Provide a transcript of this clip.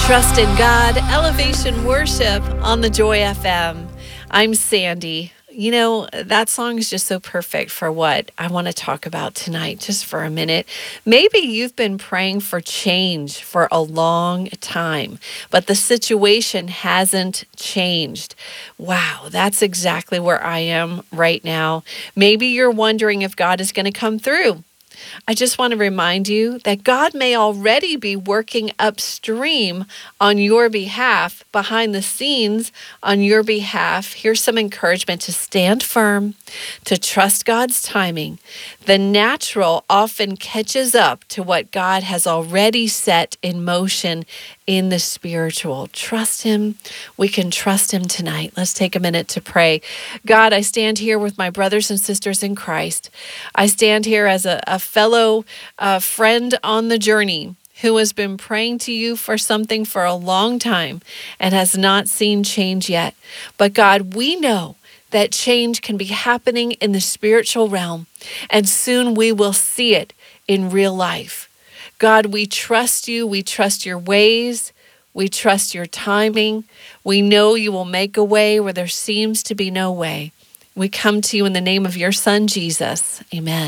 Trust in God, Elevation Worship on the Joy FM. I'm Sandy. You know, that song is just so perfect for what I want to talk about tonight, just for a minute. Maybe you've been praying for change for a long time, but the situation hasn't changed. Wow, that's exactly where I am right now. Maybe you're wondering if God is going to come through. I just want to remind you that God may already be working upstream on your behalf, behind the scenes on your behalf. Here's some encouragement to stand firm, to trust God's timing. The natural often catches up to what God has already set in motion in the spiritual. Trust Him. We can trust Him tonight. Let's take a minute to pray. God, I stand here with my brothers and sisters in Christ. I stand here as a fellow friend on the journey who has been praying to you for something for a long time and has not seen change yet. But God, we know that change can be happening in the spiritual realm, and soon we will see it in real life. God, we trust you. We trust your ways. We trust your timing. We know you will make a way where there seems to be no way. We come to you in the name of your Son, Jesus. Amen.